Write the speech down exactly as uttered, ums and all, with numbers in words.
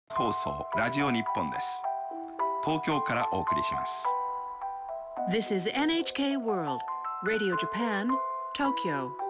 放送ラジオ日本です。東京からお送りします。 This is N H K World, Radio Japan, Tokyo.